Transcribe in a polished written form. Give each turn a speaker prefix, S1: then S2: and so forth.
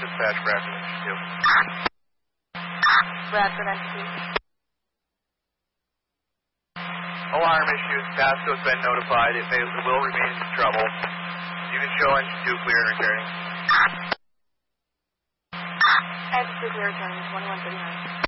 S1: dispatch Bradford Entity 2.
S2: Bradford Entity.
S1: Alarm issued. Pasco has been notified. It will remain in trouble. You can show engine 2 clear and returning.
S2: Engine 2 clear returning, 2139.